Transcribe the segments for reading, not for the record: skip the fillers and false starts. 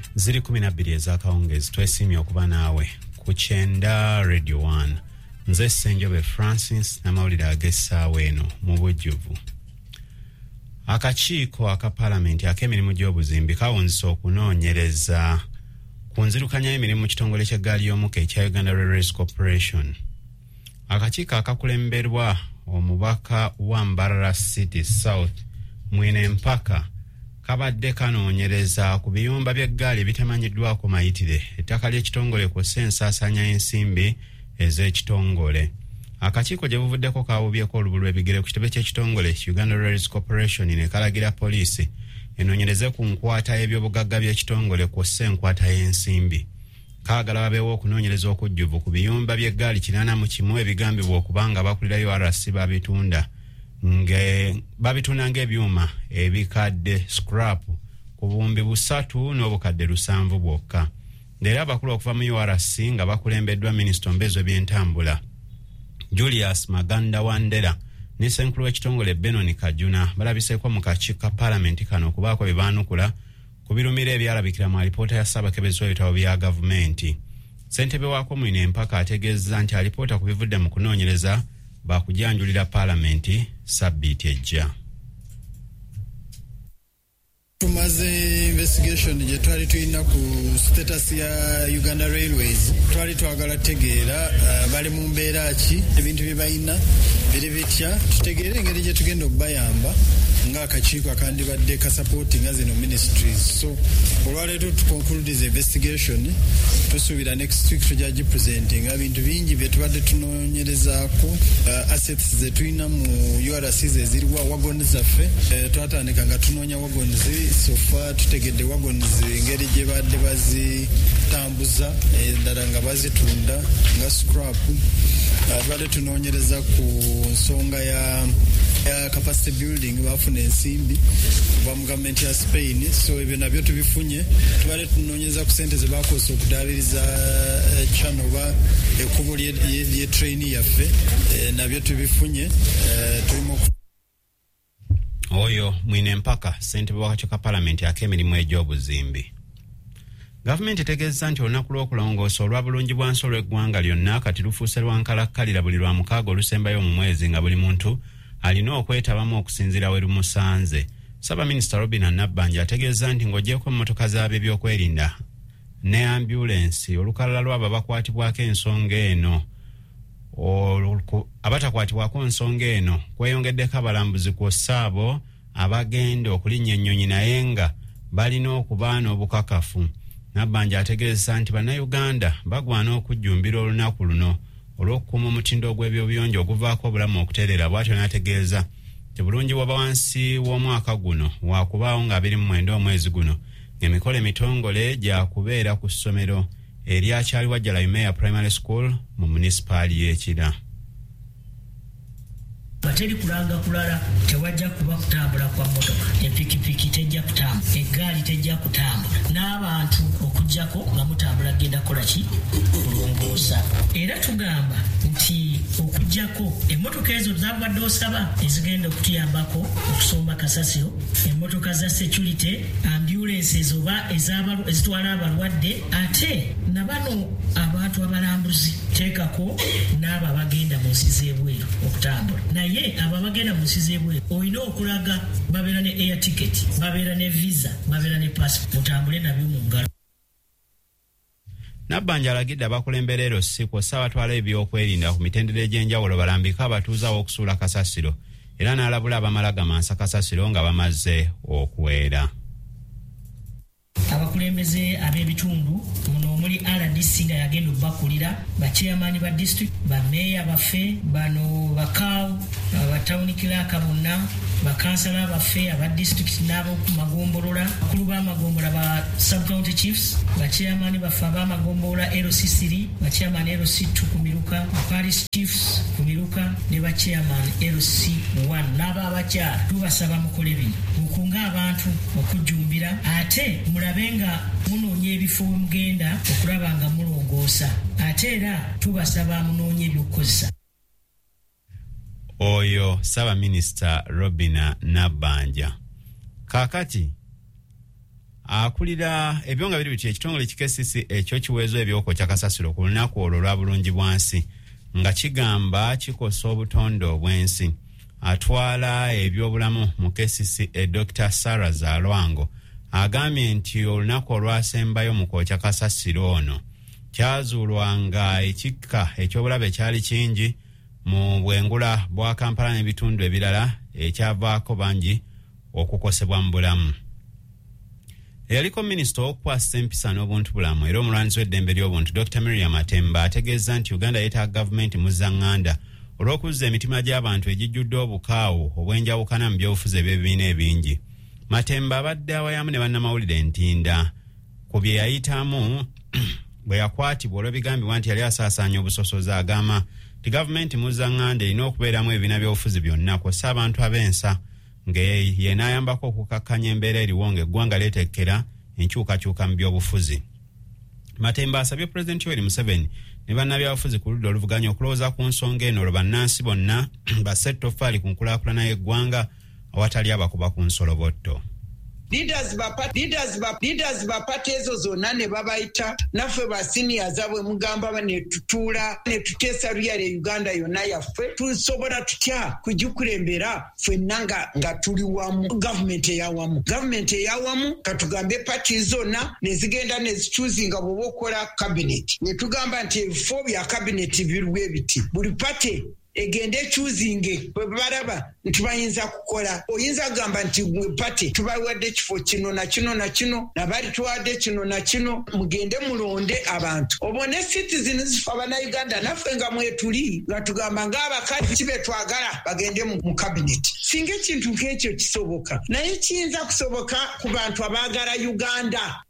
ziri 12 ez'akawungezi twesimye okuba naawe ku Kyenda Radio 1 nze Ssenjobe Francis n'amawulire ag'essaawa eno mu bujjuvu. Akakiiko aka Paalamenti ak'emirimu gy'obuzimbi kawunzise okunoonyereza ku nzirukanya y'emirimu mu kitongole ky'eggaali y'omukka ekya Uganda Railways Corporation. Akakiiko akakulemberwa omubaka wa Mbarara City South Mwine Mpaka kabadde kanoonyereza ku biyumba by'eggaali ebitamanyiddwako mayitire ettaka ly'ekitongole ku ensaasaanya y'ensimbi ez'ekitongole. Akakiiko gye buvuddeko kaawubyeko olubu lw'ebigere ku kitebe ky'ekitongole Uganda Railways Corporation ne kalagira poliisi enoonyereze ku nkwata y'ebyobugagga by'ekitongole ku enkwata y'ensimbi. Kaagala babeewo okunoonyereza okujjuvu ku biyumba by'eggaali 81 ebigambibwa okubanga bakulira URC babitunda ng'ebyuma ebikadde scrap ku buwumbi 3 n'obukadde 7 bwokka. Era abakulu okuva mu URC nga bakulembeddwa Minisita Ombezo by'entambula Julius Maganda Wandera ne Ssenkulu w'ekitongole Benon Kajuna balabiseeko mu kakiiko ka Paalamenti kano okubaako bye baanukula ku birumira ebyalabikira mu alipoota ya Ssaabakebezi w'ebitabo bya gavumenti. Ssentebe waako Mwine Mpaka ategeezezza nti alipoota ku bivudde mu kunoonyereza baakujanjulira Paalamenti sabbiiti ejja. Tumaze investigation gye twali tulina ku status ya Uganda Railways. Twali twagala tegeera bali mu mbeera ki, ebintu bye balina biri bitya, tutegeere engeri gye tugenda okubayamba ng'akakiiko akandibadde kasupportinga zino ministries. So olwaleero tuconclude investigation, tusuubira next week tujja gipresenting ebintu bingi bye tubadde tunoonyerezaako, assets ze tulina mu URC eziriwa wagons zaffe. Twatandika nga tunoonya wagons, so far tutegedde wagons engeri gye badde bazitambuza, endala nga bazitunda nga scrap. Tubadde tunoonyereza ku nsonga ya capacity building, bafuna ensimbi kuva mu gavumenti ya Spain. So ebyo nabyo tubifunye. Tubadde tunoonyereza ku ssente ze bakozesa okudaabiriza channel ba ekkubo lye train yaffe, nabyo tubifunye. Tulimo oyo Mwine Mpaka ssentebe w'akakiiko ka Paalamenti ak'emirimu egy'obuzimbi. Gavumenti etegeezza nti olunaku lw'okulongoosa olwa bulungibwansi olw'eggwanga lyonna kati lufuuse lwankalakkalira buli lwa mukaaga olusembayo mu mwezi nga buli muntu alina okwetabamu okusinziira we lumusanze. Ssaabaminisita Robina Nabbanja ategeezza nti ng'ogyeko emmotoka z'ab'ebyokwerinda ne ambulensi olukalala lw'abo abakwatibwako ensonga eno abatakwatibwako nsonga eno kweyongeddeko abalambuzi kw'ossa abo abagenda okulinnya ennyonyi naye nga balina okuba n'obukakafu. Nabbanja ategeeza nti bannayuganda bagwana okujjumbira olunaku luno olw'okukuuma omutindo ogw'ebyobuyonjo oguvaako obulamu okutereera. Bw'atyo n'ategeeza nti bulungi bw'oba wansi w'omwaka guno waakubaawo nga 29 omwezi guno ng'emikolo emitongole gyakubeera ku ssomero erya Kyaliwajjala Umeya Primary School mu munisipaali y'Ekira. Bateri kulanga kulala tewajja kuba kutambula kwa motoka, epikipiki tejja kutambula, eggaali tejja kutambula, n'abantu okujjako nga mutambula genda kola ki kulongoosa. Era tugamba nti okujjako emmotoka ezo zabadde osaba ezigenda okutuyambako okusomba kasasiro, emmotoka za security, ambulances oba ezitwala abalwadde, ate nabano abantu abalambuzi teekako n'abo abagenda mu nsi z'ebweru okutambula. Naye abo abagenda mu nsi z'ebweru olina okulaga babeera ne air ticket, babeera ne visa, babeera ne passport, mutambule nabyo mu ngalo. Nabbanja alagidde abakulembera LC kw'ossa abatwala ebyokwerinda ku mitendera egy'enjawulo balambika abatuuza okusuula kasasiro, era n'alabula abamala gamansa kasasiro nga bamaze okuwera. Abakulembeze ab'ebitundu muno omuli RDC nga yagenda okubakulira, bachairman ba district, bameeya baffe, bano bakaawu, abatawuni kiraka bonna, bakansala baffe aba district n'ab'oku magombolola, bakulu b'amagombolola ba sub-county chiefs, bachairman baffe ab'amagombolola LC3, bachairman LC2 ku Miruka, parish chiefs ku Miruka ne bachairman LC1 n'ab'abakyala. Tubasaba mukole bino mukunga abantu okujjumbira, ate mulabe nga munoonya ebifo mugenda okulaba nga mulongoosa, ate era tubasaba munoonye ebyokukozesa. Oyo Ssaabaminisita Robina Nabbanja. Kaakati akulira ebyonga biri biti ekitongole kikesisi ekyo kiwezo ebyokokya kasasiro ku lunaku olwo lwa bulungi bwansi nga kigamba kikosa obutonde obwensi. Atwala ebyobulamu mu kesisi Dr. Sarah Zalwango agambye nti olunaku olwasembayo mu kwokya kasasiro ono kyazuulwa nga ekikka ekyobulabe kyali kingi mu bwengula bwa Kampala n'ebitundu ebirala ekyavaako bangi okukosebwa mu bulamu. Eyaliko minisita w'okukwasisa empisa n'obuntu bulamu era omulwanirizi w'eddembe ly'obuntu Dr. Miriam Matemba ategeeza nti Uganda yeetaaga gavumenti mu zzaŋŋanda olw'okuzza emitima gy'abantu egijjudde obukaawu obw'enjawukana mu byobufuzi eby'ebibiina ebingi. Matemba abadde awayamu ne bannamawulire ntinda ku bye yayitamu bwe yakwatibwa olw'ebigambibwa nti yali asaasaanya obusosozi agamba nti gavumenti mu zzaŋŋanda erina okubeeramu ebibiina by'obufuzi byonna kw'ossa abantu ab'ensa nga yeenayambako okukakkanya embeera eriwo ng'eggwanga lyetekkera enkyukakyuka mu by'obufuzi. Matemba asabye Pulezidenti Yoweri Museveni ne bannabyabufuzi ku ludda oluvuganya okulowooza ku nsonga eno olwo bannansi bonna basse ettoffaali ku nkulaakulana y'eggwanga awatali abakuba ku nsolobotto. Leaders ba party ezo zonna ne babayita naffe ba seniors abwe mugamba ne tutuula ne tuteesa lyale Uganda yonna yaffe tusobola tutya kugikulembera ffenna nga tuli wamu. Gavumenti eyawamu katugambe party zonna ne zigenda ne zichuzinga bw'oba okola cabinet ne tugamba nti ebifo bya cabinet birwe biti buli party egende chuzinge baraba nti bayinza kukola. Oyinza gamba nti party tubawadde kifo kino na kino na kino nabali tuwadde kino na kino mugende mulonde abantu obone citizens zifa bana Uganda naffe nga mwetuli nga tugamba ng'abakati kibe twagala bagende mu cabinet. Singa ekintu nk'ekyo kisoboka naye kiyinza kusoboka ku bantu abaagala Uganda.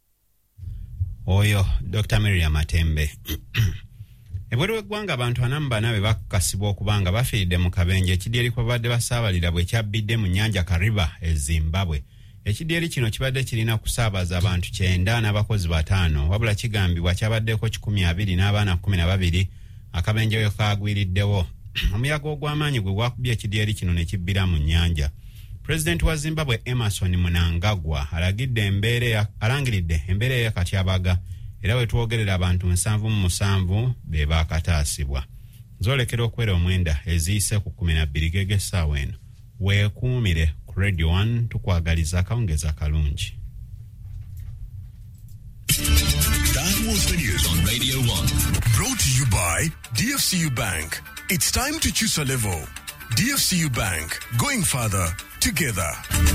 Oyo Dr. Miriam Matembe. Ebweru w'eggwanga abantu 44 be bakakasibwa okubanga bafiiridde mu kabenje ekidyeri kwe babadde basaabalira bwe kyabbidde mu nnyanja Kariba e Zimbabwe. Ekidyeri kino kibadde kirina kusaabaza abantu 9 n'abakozi 5 wabula kigambibwa kyabaddeko 20 n'abaana 12 akabenje we kaagwiriddewo. Omuyaga ogw'amaanyi gwe gwakubye ekidyeri kino ne kibbira mu nnyanja. Pulezidenti wa Zimbabwe Emmerson Mnangagwa alangiridde embeera ey'akatyabaga era we twogerera abantu 77 be baakataasibwa. Zoolekera okwera omwenda eziyise ku 12 g'essaawa eno. Weekuumire ku Radio 1 tukwagaliza akawungeza kalungi. That was the news on Radio 1. Brought to you by DFCU Bank. It's time to choose a level. DFCU Bank. Going further together.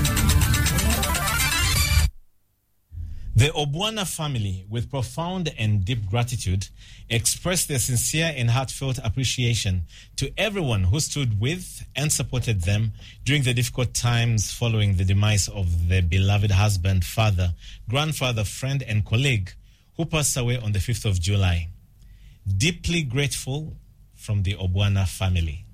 The Obwana family, with profound and deep gratitude, express their sincere and heartfelt appreciation to everyone who stood with and supported them during the difficult times following the demise of their beloved husband, father, grandfather, friend, and colleague who passed away on the 5th of July. Deeply grateful from the Obwana family.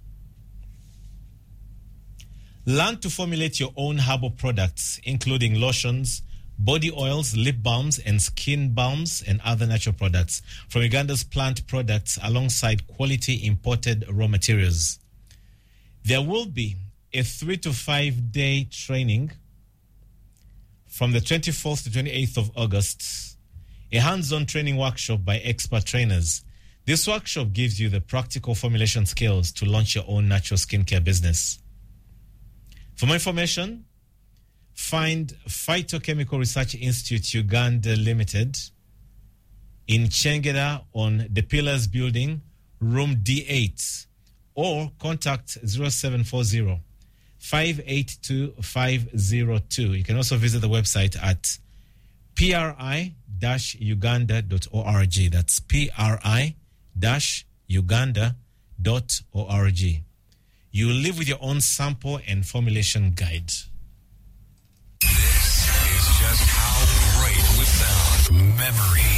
Learn to formulate your own herbal products, including lotions, body oils, lip balms, and skin balms, and other natural products from Uganda's plant products alongside quality imported raw materials. There will be a 3 to 5 day training from the 24th to 28th of August, a hands-on training workshop by expert trainers. This workshop gives you the practical formulation skills to launch your own natural skincare business. For more information, find Phytochemical Research Institute Uganda Limited in Chengera on the Pillars Building, room D8, or contact 0740 582 502. You can also visit the website at pri-uganda.org. That's pri-uganda.org. You live with your own sample and formulation guide. This is just how great we sound. Memory.